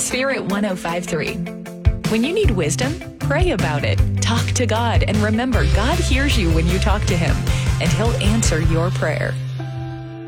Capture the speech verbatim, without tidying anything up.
Spirit one oh five point three. When you need wisdom, pray about it. Talk to God and remember, God hears you when you talk to Him, and He'll answer your prayer.